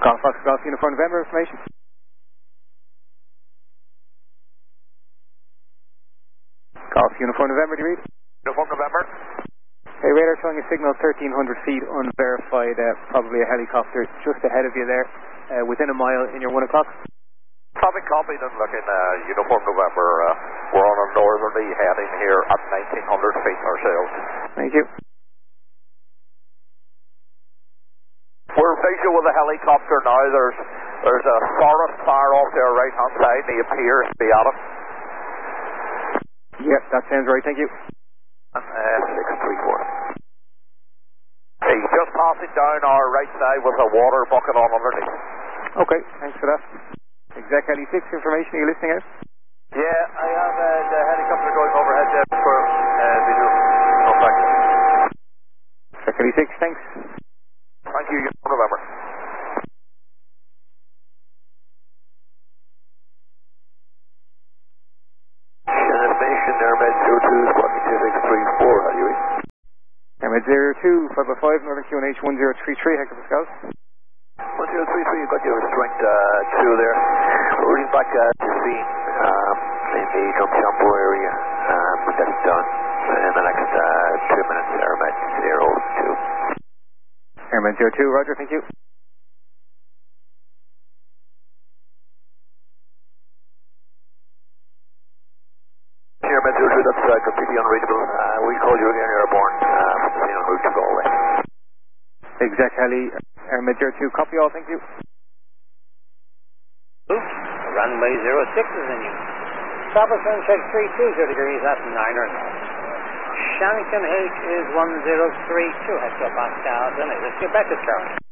Golf Fox Golf Uniform November information. Golf Uniform November, do you read? Uniform November. Hey, radar showing a signal 1,300 feet, unverified, probably a helicopter just ahead of you there, within a mile in your 1 o'clock. Traffic copied and looking, Uniform November, we're on a northerly heading here at 1,900 feet ourselves. Thank you. We're visual with a helicopter now, there's a forest fire off to our right hand side, and he appears to be at it. Yep, that sounds right, thank you. 634. He's just passing down our right side with a water bucket on underneath. Okay, thanks for that. Exec Heli 6 information, are you listening out? Yeah, I have the helicopter going overhead there for visual. No practice. Exec Heli 6, thanks. Thank you, November. Information Airmed 02 Squawking 2634, how do you read? Airmed 02, 505, Northern QNH 1033, hectopascals. 1033, you've got your strength 2 there. We're reading back to scene in the Drumchampo area. That's done in the next 2 minutes, Airmed 02. Airmed 02, roger, thank you. Airmed 02, that's completely unreadable. We'll call you again airborne from the scene en route to Galway. Exec Heli, Airmed 02, copy all, thank you. Oops, runway 06 is in use. Travel sun check 320 degrees at 9 or north. Shannon H is 1032 hectopascals, and it is Quebec is current.